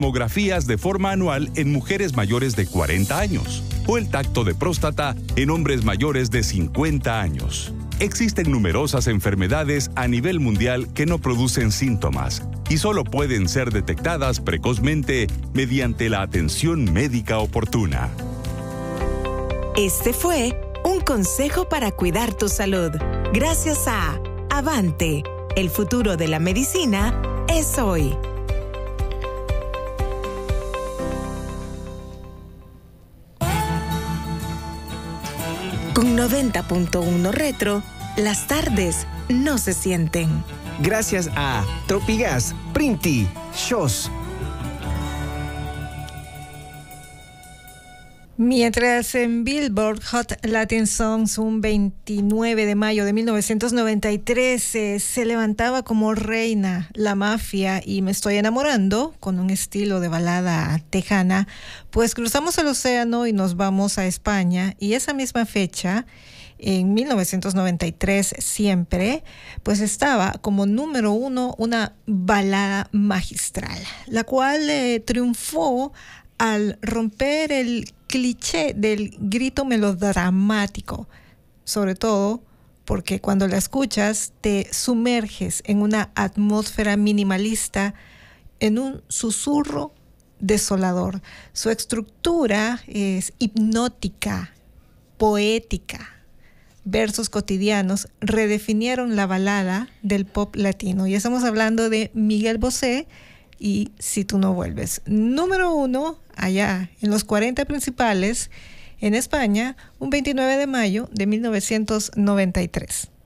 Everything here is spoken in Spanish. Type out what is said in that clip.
mamografías de forma anual en mujeres mayores de 40 años o el tacto de próstata en hombres mayores de 50 años. Existen numerosas enfermedades a nivel mundial que no producen síntomas y solo pueden ser detectadas precozmente mediante la atención médica oportuna. Este fue un consejo para cuidar tu salud. Gracias a Avante. El futuro de la medicina es hoy. Con 90.1 Retro, las tardes no se sienten. Gracias a Tropigas, Printi, Shows. Mientras en Billboard Hot Latin Songs un 29 de mayo de 1993 se levantaba como reina la mafia y Me estoy enamorando con un estilo de balada tejana, pues cruzamos el océano y nos vamos a España, y esa misma fecha, en 1993 siempre, pues estaba como número 1 una balada magistral, la cual triunfó al romper el cliché del grito melodramático, sobre todo porque cuando la escuchas te sumerges en una atmósfera minimalista, en un susurro desolador. Su estructura es hipnótica, poética. Versos cotidianos redefinieron la balada del pop latino. Y estamos hablando de Miguel Bosé y Si tú no vuelves. Número 1, allá en los 40 principales, en España, un 29 de mayo de 1993.